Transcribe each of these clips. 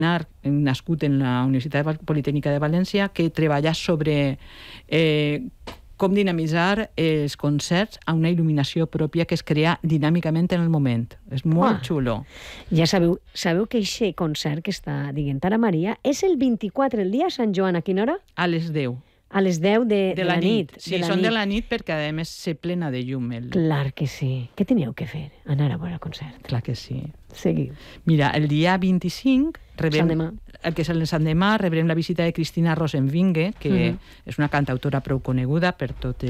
nascut en la Universitat Politècnica de València, que treballa sobre com dinamitzar els concerts a una il·luminació pròpia que es crea dinàmicament en el moment. És molt xulo. Ja sabeu que aquest concert que està dient ara Maria és el 24, el dia de Sant Joan. A quina hora? A les 10. A les 10 de la nit. Sí, són de la nit perquè, a més, se plena de llum. Clar que sí. Què teníeu que fer? Anar a veure el concert. Clar que sí. Seguiu. Mira, el dia 25, el que és el Sant Demà, rebrem la visita de Cristina Rosenvinge, que és una cantautora prou coneguda per tot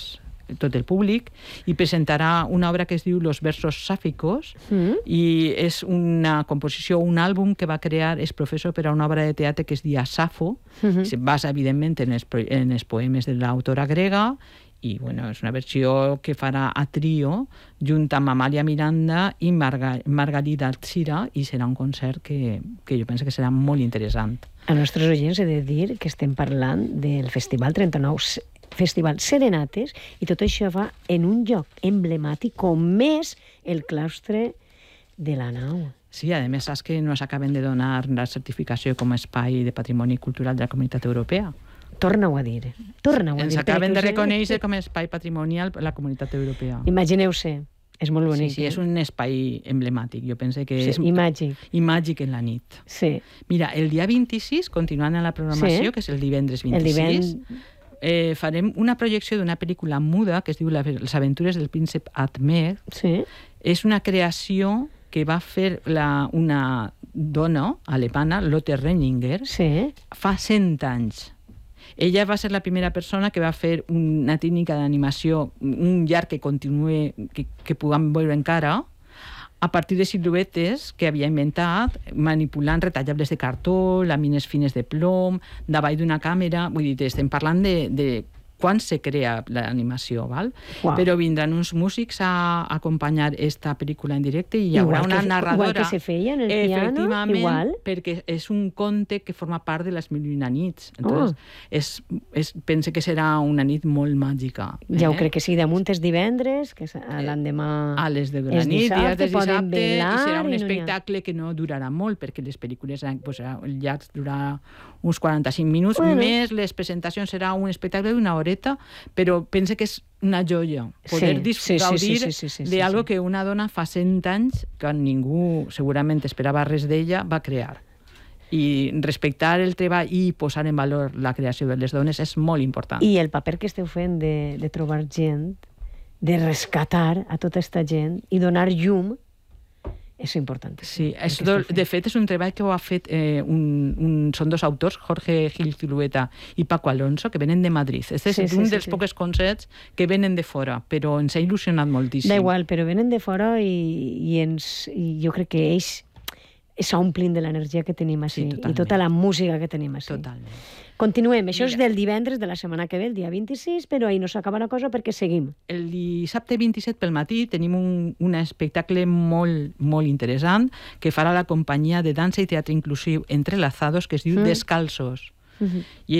el públic, i presentarà una obra que es diu Los versos sàficos, i és una composició, un àlbum que va crear el professor per a una obra de teatre que es diu Safo, se basa, evidentment, en els poemes de l'autora grega, i bueno, és una versió que farà a trio junt amb Amàlia Miranda i Margarida Altsira, i serà un concert que jo penso que serà molt interessant. A nostres oients he de dir que estem parlant del Festival 39, Festival Serenates, i tot això va en un lloc emblemàtic com és el claustre de la nau. Sí, a més, saps que no s'acaben de donar la certificació com a espai de patrimoni cultural de la Comunitat Europea. Torna-ho a dir. Ens acaben de reconèixer com a espai patrimonial per la Comunitat Europea. Imagineu-se. És molt bonic. Sí, és un espai emblemàtic. Jo penso que és i màgic en la nit. Sí. Mira, el dia 26, continuant en la programació, que és el divendres 26, farem una projecció d'una pel·lícula muda que es diu Les aventures del príncep Admer. Sí. És una creació que va fer una dona alemana, Lotte Renninger, fa 100 anys. Ella va ser la primera persona que va fer una tècnica d'animació, un llarg que continue, que puguem veure encara, a partir de siluetes que havia inventat, manipulant retallables de cartó, làmines fines de plom, davall d'una càmera. Vull dir, estem parlant de quan se crea l'animació, val? Wow. Però vindran uns músics a acompanyar esta pel·lícula en directe i hi haurà una narradora. Igual que se feia en el piano, efectivament, igual. Perquè és un conte que forma part de les Mil i una nits. Entonces, pense que serà una nit molt màgica. Ja ho crec que sí, damunt és divendres, que l'endemà a les 10 de la nit, dies de dissabte, i serà un i espectacle que no durarà molt, perquè les pel·lícules el llarg durarà uns 45 minuts, més les presentacions serà un espectacle d'una horeta, però pense que és una joia poder gaudir d'algo que una dona fa 100 anys, que ningú segurament esperava res d'ella, va crear. I respectar el treball i posar en valor la creació de les dones és molt important. I el paper que esteu fent de trobar gent, de rescatar a tota aquesta gent i donar llum, és important. Sí, de fet és un treball que ho ha fet, són dos autors, Jorge Gil Zulueta i Paco Alonso, que venen de Madrid. És un dels pocs concerts que venen de fora, però ens ha il·lusionat moltíssim. Da igual, però venen de fora i jo crec que ells s'omplin de l'energia que tenim així i tota la música que tenim així. Totalment. Continuem. Això és del divendres de la setmana que ve, el dia 26, però ahir no s'acaba la cosa perquè seguim. El dissabte 27 pel matí tenim un espectacle molt, molt interessant que farà la companyia de dansa i teatre inclusiu Entrelazados, que es diu Descalços. I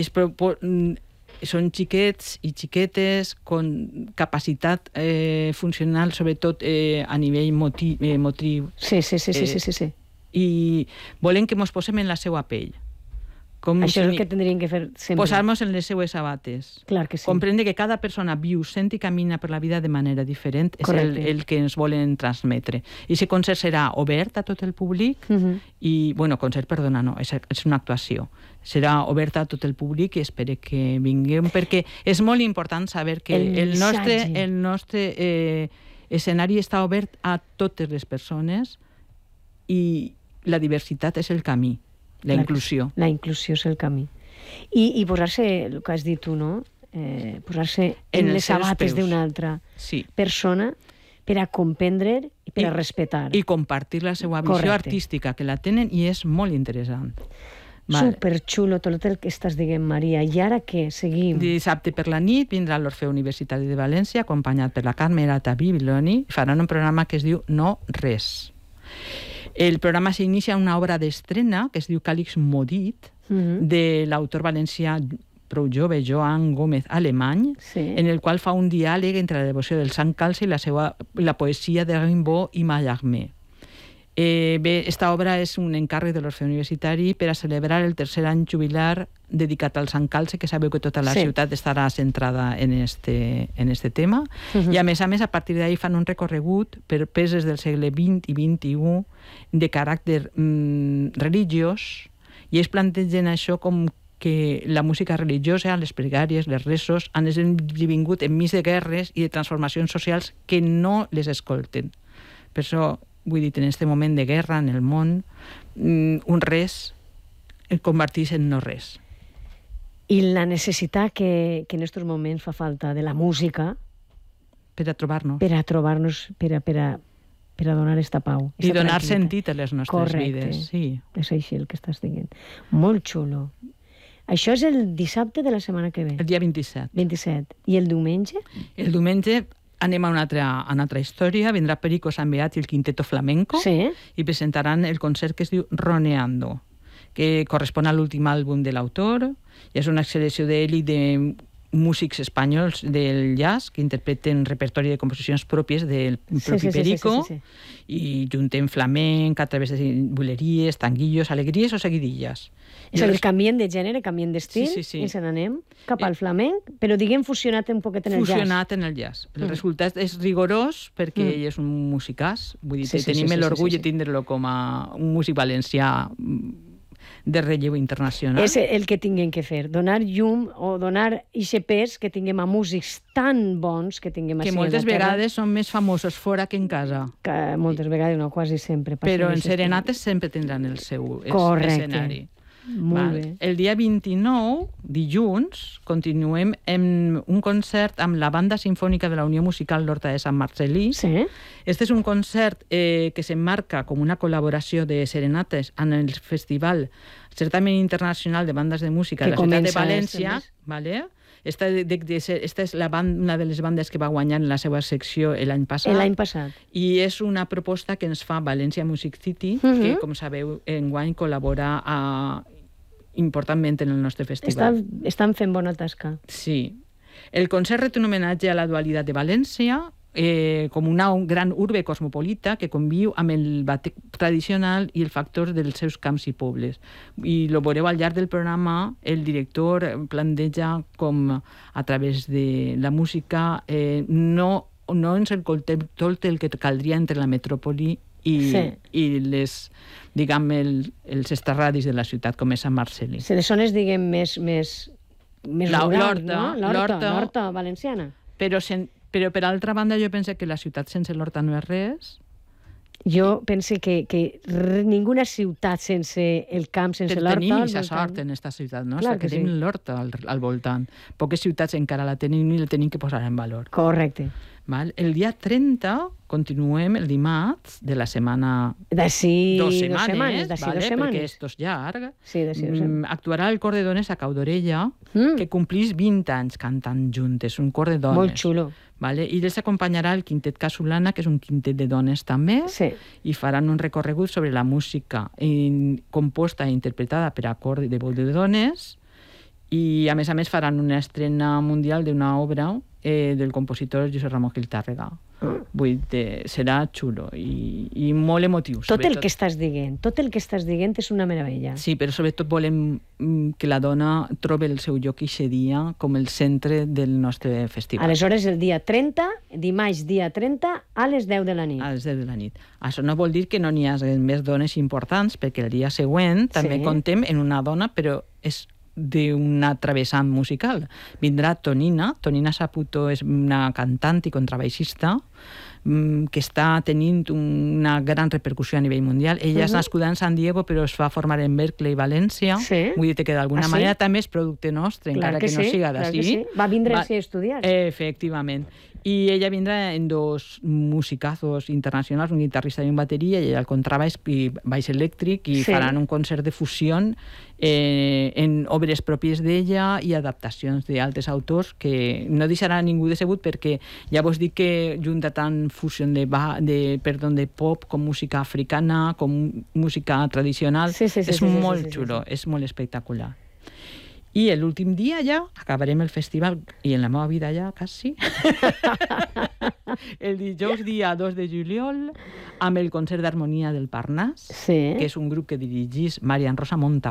són xiquets i xiquetes con capacitat funcional, sobretot a nivell motriu. Sí. I volen que ens posem en la seva pell. Això és el que tindríem que fer sempre. Posar-nos en les seues sabates. Clar que sí. Comprendre que cada persona viu, sent i camina per la vida de manera diferent és el que ens volen transmetre. I aquest concert serà obert a tot el públic i, concert, perdona, no, és una actuació. Serà obert a tot el públic i espero que vinguem, perquè és molt important saber que el nostre escenari està obert a totes les persones i la diversitat és el camí. La inclusió. La inclusió és el camí. I posar-se, el que has dit tu, no? Posar-se en les sabates d'una altra persona per a comprendre i per a respectar. I compartir la seva visió artística, que la tenen i és molt interessant. Superxulo tot el que estàs dient, Maria. I ara què? Seguim. Dissabte per la nit vindrà l'Orfeu Universitari de València, acompanyat per la Carmela Tabibiloni, i faran un programa que es diu No Res. El programa s'inicia amb una obra d'estrena que es diu Càlix Modit, de l'autor valencià prou jove, Joan Gómez Alemany, en el qual fa un diàleg entre la devoció del Sant Calci i la poesia de Rimbaud i Mallarmé. Bé, esta obra és un encàrrec de l'Orfeó Universitari per a celebrar el tercer any jubilar dedicat al Sant Calce, que sabeu que tota la ciutat estarà centrada en este tema. I a més, a partir d'ahí fan un recorregut per peces del segle XX i XXI de caràcter religiós, i ells plantegen això com que la música religiosa, les pregàries, les rezos, han esdevingut enmig de guerres i de transformacions socials que no les escolten. Per això, vull dir, en aquest moment de guerra en el món, un res el converteix en no res. I la necessitat que en aquests moments fa falta de la música per a trobar-nos. Per a trobar-nos, per a donar esta pau. I donar sentit a les nostres vides. Sí. És així el que estàs dient. Molt xulo. Això és el dissabte de la setmana que ve. El dia 27. 27. I el diumenge? El diumenge anem a una altra història. Vindrà Perico San Beat i el Quinteto Flamenco i presentaran el concert que es diu Roneando, que correspon a l'últim àlbum de l'autor, i és una selecció d'ell i de músics espanyols del jazz que interpreten repertori de composicions pròpies del propi Perico i juntem flamenc a través de buleries, tanguillos, alegries o seguidilles. És a dir, canvien de gènere, canvien d'estil i se n'anem cap al flamenc, però diguem fusionat un poquet en el jazz. Fusionat en el jazz. El resultat és rigorós perquè ell és un musicàs, vull dir, tenim l'orgull de tindre-lo com a un músic valencià de relleu internacional. És el que tinguem que fer, donar llum o donar ixe pes que tinguem a músics tan bons que tinguem a que moltes vegades són més famosos fora que en casa. Que moltes vegades, no, quasi sempre. Però en serenates sempre tindran el seu escenari. Molt bé. El dia 29, dilluns, continuem amb un concert amb la Banda Simfònica de la Unió Musical d'Horta de Sant Marcel·lí. Este és un concert que s'emmarca com una col·laboració de serenates en el Festival Certamen Internacional de Bandes de Música de la ciutat de València. Esta és una de les bandes que va guanyar en la seva secció l'any passat. L'any passat. I és una proposta que ens fa València Music City, que, com sabeu, enguany col·labora importantment en el nostre festival. Estan fent bona tasca. Sí. El concert ret un homenatge a la dualitat de València, com una gran urbe cosmopolita que conviu amb el batec tradicional i el factor dels seus camps i pobles. I lo veureu al llarg del programa, el director planteja com a través de la música no ens encoltem tot el que caldria entre la metròpoli i les, diguem, els esterradis de la ciutat, com és Sant Marcel·lí. Les zones, diguem, més rurals, no? L'Horta valenciana. Però per altra banda jo penso que la ciutat sense l'Horta no és res. Jo penso que ninguna ciutat sense el camp, sense l'Horta... Tenim aquesta sort en aquesta ciutat nostra, que tenim l'Horta al voltant. Poques ciutats encara la tenim i la tenim que posar en valor. Correcte. El dia 30 continuem el dimarts de la setmana... D'ací 2 setmanes, perquè esto és llarg. Actuarà el cor de dones a Cau d'Orella, que complís 20 anys cantant juntes, un cor de dones. Molt xulo. I els acompanyarà el Quintet Casolana, que és un quintet de dones també, i faran un recorregut sobre la música composta i interpretada per a cor de veu de dones, i a més faran una estrena mundial d'una obra del compositor Josep Ramon Gil Tàrrega. Vull dir, serà xulo i molt emotiu. Tot el que estàs dient és una meravella. Sí, però sobretot volem que la dona trobi el seu lloc eixe dia com el centre del nostre festival. Aleshores, el dia 30, dimarts dia 30, a les 10 de la nit. A les 10 de la nit. Això no vol dir que no n'hi hagi més dones importants, perquè el dia següent també contem en una dona, però és d'una travessant musical. Vindrà Tonina Saputo, és una cantant i contrabaixista que està tenint una gran repercussió a nivell mundial. Ella és nascuda en San Diego, però es va formar en Berkeley, València. Vull dir que d'alguna manera també és producte nostre, encara que no siga d'ací. Va vindre així a estudiar. Efectivament. I ella vindrà en dos musicazos internacionals, un guitarrista i un bateria, i ella el contrabaix i baix elèctric, i faran un concert de fusió en obres pròpies d'ella i adaptacions d'altres autors que no deixarà ningú decebut, perquè ja vos dic que junta tant fusió de pop com música africana, com música tradicional. És molt xulo, és molt espectacular. I l'últim dia ja acabarem el festival, i en la meva vida ja, quasi, el dijous dia 2 de juliol, amb el concert d'harmonia del Parnàs, que és un grup que dirigís Marian Rosa Montagut,